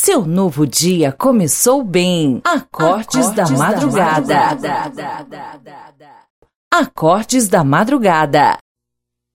Seu novo dia começou bem. Acordes da madrugada. Acordes da madrugada.